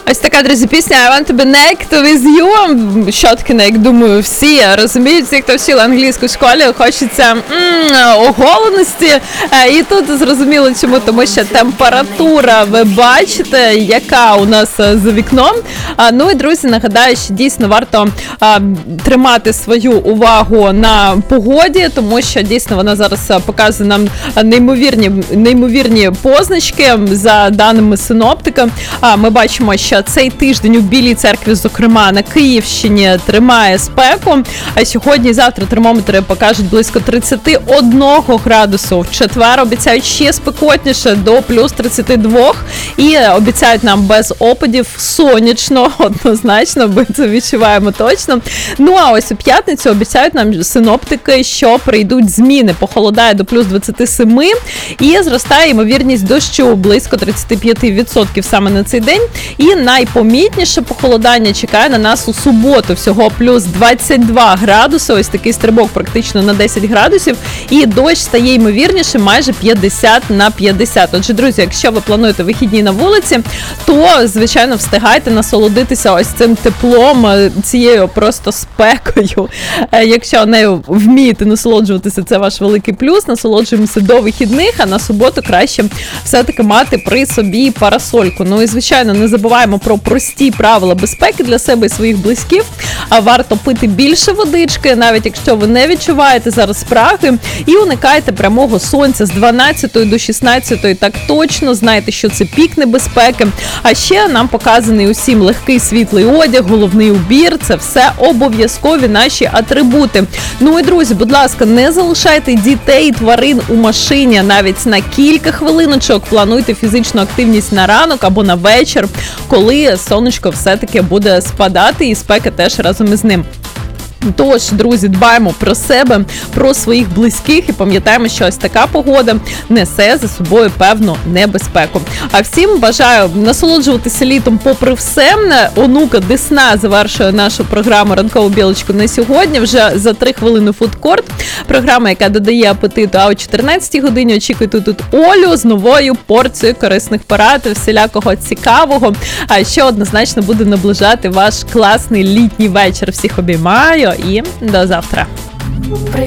Ось така, друзі, пісня I want to be naked with you. Що таке naked? Думаю, всі розуміють, всі, хто вчили англійську в школі, хочеться оголеності. І тут зрозуміло чому, тому що температура, ви бачите, яка у нас за вікном. Ну і, друзі, нагадаю, що дійсно варто тримати свою увагу на погоді, тому що дійсно вона зараз показує нам неймовірні позначки за даними синоптика. Ми бачимо, що цей тиждень у Білій Церкві, зокрема на Київщині, тримає спеку. А сьогодні і завтра термометри покажуть близько 31 градусу. В четвер обіцяють ще спекотніше, до плюс 32. І обіцяють нам без опадів, сонячно, однозначно, ми це відчуваємо точно. Ну а ось у п'ятницю обіцяють нам синоптики, що прийдуть зміни. Похолодає до плюс 27 і зростає ймовірність дощу близько 35% саме на цей день. І найпомітніше похолодання чекає на нас у суботу. Всього плюс 22 градуси, ось такий стрибок практично на 10 градусів. І дощ стає ймовірніше майже 50/50. Отже, друзі, якщо ви плануєте вихідні на вулиці, то, звичайно, встигайте насолодитися ось цим теплом, цією просто спекою. Якщо нею вмієте насолоджуватися, це ваш великий плюс. Насолоджуємося до вихідних, а на суботу краще все-таки мати при собі парасольку. Ну і, звичайно, не забуваємо про прості правила безпеки для себе і своїх близьких. А варто пити більше водички, навіть якщо ви не відчуваєте зараз спраги, і уникайте прямого сонця з 12 до 16, так точно, знаєте, що це пік небезпеки. А ще нам показаний усім легкий світлий одяг, головний убір, це все обов'язкові наші атрибути. Ну і, друзі, будь ласка, не залишайте дітей і тварин у машині, навіть на кілька хвилиночок плануйте фізичну активність на ранок або на вечір, коли сонечко все-таки буде спадати і спека теж разом із ним. Тож, друзі, дбаємо про себе, про своїх близьких і пам'ятаємо, що ось така погода несе за собою певну небезпеку. А всім бажаю насолоджуватися літом попри все. Онука Десна завершує нашу програму «Ранкову білочку» на сьогодні. Вже за 3 хвилини фудкорт. Програма, яка додає апетиту, а о 14-й годині очікуйте тут Олю з новою порцією корисних порад, всілякого цікавого, а що однозначно буде наближати ваш класний літній вечір. Всіх обіймаю і до завтра.